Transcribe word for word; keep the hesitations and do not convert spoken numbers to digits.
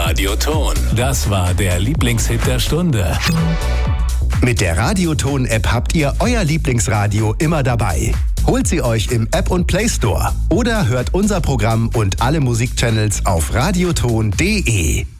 Radioton. Das war der Lieblingshit der Stunde. Mit der Radioton-App habt ihr euer Lieblingsradio immer dabei. Holt sie euch im App- und Play Store oder hört unser Programm und alle Musikchannels auf radioton punkt de.